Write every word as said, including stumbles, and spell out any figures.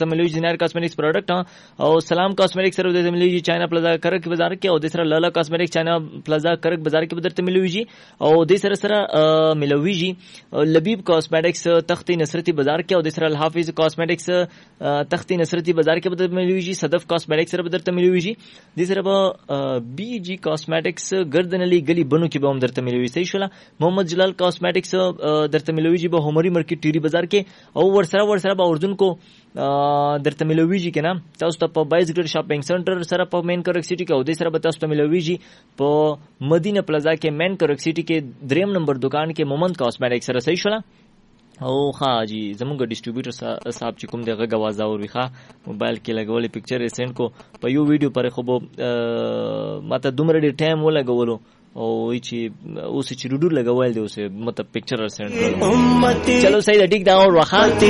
درته ملوي جنر کاسمیټکس پروډکټ او سلام کاسمیټکس سره درته ملوي چاینا پلازا کرک بازار کې او د سره لالا کاسمیټکس چاینا پلازا کرک بازار کې درته ملوي او د سره سره ملوي لبیب کاسمیټکس تختی نصرتی بازار کې او د سره الحافظ کاسمیټکس تختی نصرتی بازار کې درته ملوي صدف کاسمیټکس سره درته ملوي د سره بی جی کاسمیټکس گردن علی گلی بنو کې به هم درته ملوي صحیح شولا محمد جلال کاسمیټکس درته ملوي به همری مارکیټ ټيري بازار کې او ورسره ورسره به اردن کو درته ملوي کنه تاسو ته په بایس ګریډ شاپینګ سنټر سره په مین کرک سټي کې او د سره به تاسو ته ملوي په مدینه پلازا کې مین کرک سټي کې دریم نمبر دکان کې مومند کاسمیټکس سره صحیح شولا او ها جی زمونږ ډیسټریبیوټر صاحب چې کوم دغه غواز اور ویخه موبایل کې لګولې پکچر یې سند کو په یو ویډیو پر خو به ماته دومره ډیر ټایم ولګولو او چې اوس چې روډو لګول دی اوس مطلب پکچر سند چلو صحیح ټیک دا اور واخا